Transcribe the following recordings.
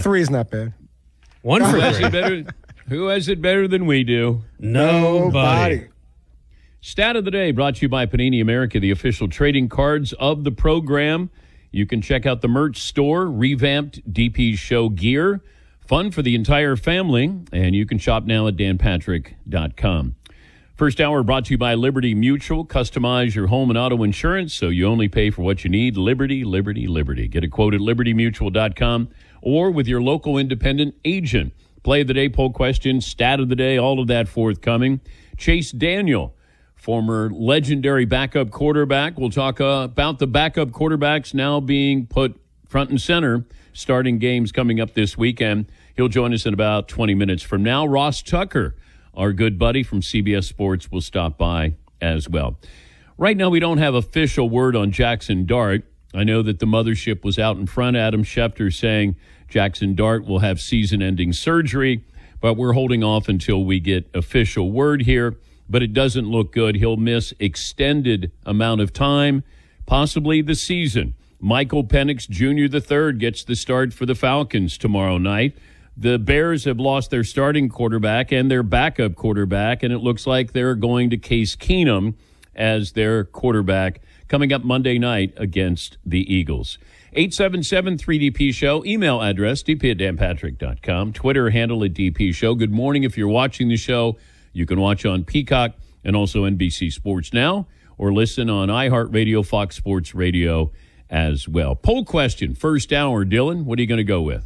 3 is not bad. 1 for 3. Who has it better than we do? Nobody. Stat of the day brought to you by Panini America, the official trading cards of the program. You can check out the merch store, revamped DP Show gear. Fun for the entire family, and you can shop now at danpatrick.com. First hour brought to you by Liberty Mutual. Customize your home and auto insurance so you only pay for what you need. Liberty, Liberty, Liberty. Get a quote at libertymutual.com or with your local independent agent. Play of the day, poll question, stat of the day, all of that forthcoming. Chase Daniel, former legendary backup quarterback. We'll talk about the backup quarterbacks now being put front and center, starting games coming up this weekend. He'll join us in about 20 minutes from now. Ross Tucker, our good buddy from CBS Sports, will stop by as well. Right now, we don't have official word on Jackson Dart. I know that the mothership was out in front. Adam Schefter saying Jackson Dart will have season-ending surgery, but we're holding off until we get official word here. But it doesn't look good. He'll miss extended amount of time, possibly the season. Michael Penix Jr. III gets the start for the Falcons tomorrow night. The Bears have lost their starting quarterback and their backup quarterback, and it looks like they're going to Case Keenum as their quarterback coming up Monday night against the Eagles. 877-3DP Show. Email address, dp@danpatrick.com. Twitter handle at DP Show. Good morning. If you're watching the show, you can watch on Peacock and also NBC Sports Now, or listen on iHeartRadio, Fox Sports Radio as well. Poll question, first hour. Dylan, what are you going to go with?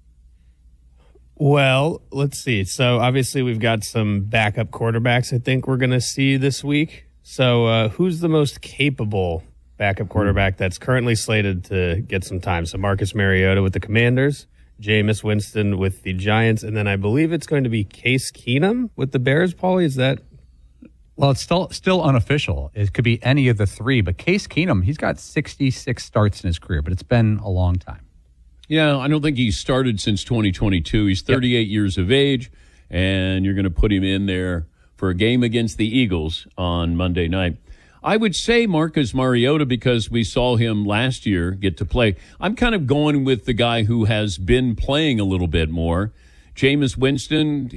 Well, let's see. So, obviously, we've got some backup quarterbacks I think we're going to see this week. So, who's the most capable backup quarterback that's currently slated to get some time? So, Marcus Mariota with the Commanders, Jameis Winston with the Giants, and then I believe it's going to be Case Keenum with the Bears, Paulie. Is that? Well, it's still unofficial. It could be any of the three, but Case Keenum, he's got 66 starts in his career, but it's been a long time. Yeah, I don't think he's started since 2022. He's 38 years of age, and you're going to put him in there for a game against the Eagles on Monday night. I would say Marcus Mariota because we saw him last year get to play. I'm kind of going with the guy who has been playing a little bit more. Jameis Winston,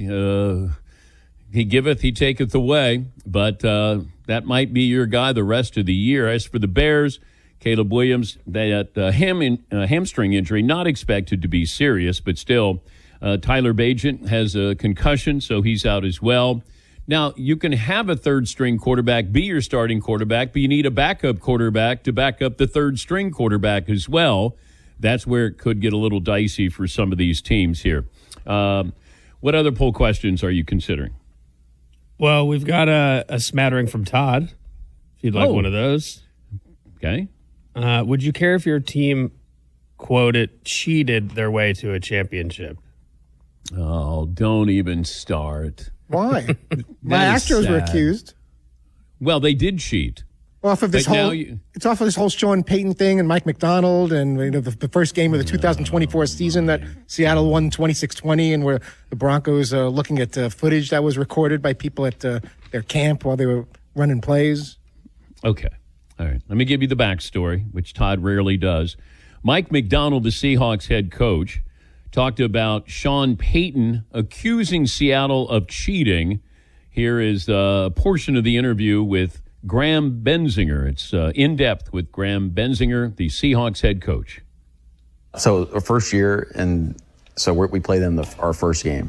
he giveth, he taketh away, but that might be your guy the rest of the year. As for the Bears, Caleb Williams, that hamstring injury, not expected to be serious, but still, Tyler Bagent has a concussion, so he's out as well. Now, you can have a third-string quarterback be your starting quarterback, but you need a backup quarterback to back up the third-string quarterback as well. That's where it could get a little dicey for some of these teams here. What other poll questions are you considering? Well, we've got a smattering from Todd, if you'd like one of those. Okay. Would you care if your team, quote it, cheated their way to a championship? Oh, don't even start. Why? My Astros were accused. Well, they did cheat. Off of this it's off of this whole Sean Payton thing and Mike McDonald and the first game of the 2024 season that Seattle won 26-20 and where the Broncos looking at footage that was recorded by people at their camp while they were running plays. Okay. All right. Let me give you the backstory, which Todd rarely does. Mike McDonald, the Seahawks head coach, talked about Sean Payton accusing Seattle of cheating. Here is a portion of the interview with Graham Benzinger. It's in depth with Graham Benzinger, the Seahawks head coach. So our first year, and so we played them our first game.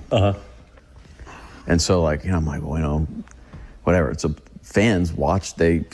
And so I'm like, well, whatever. So fans watch.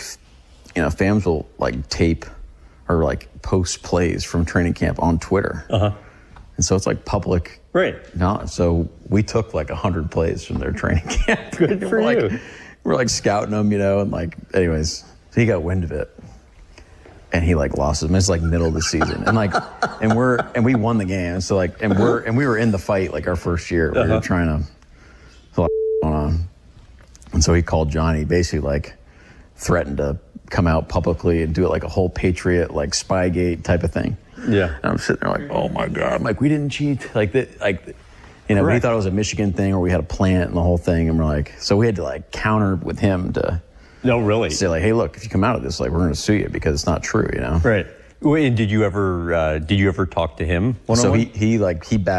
Fans will tape or post plays from training camp on Twitter. And so it's public. Right. No, so we took 100 plays from their training camp. Good for you. We're scouting them, and anyways, so he got wind of it. And he lost him. It's middle of the season. And we won the game. So and we were in the fight our first year. We were trying to going on. And so he called Johnny, basically threatened to come out publicly and do it a whole Patriot Spygate type of thing. Yeah. And I'm sitting there oh my God. I'm we didn't cheat. We thought it was a Michigan thing or we had a plant and the whole thing. And we're so we had to counter with him to say hey, look, if you come out of this, we're going to sue you because it's not true, Right. And did you ever talk to him one-on-one? So he backed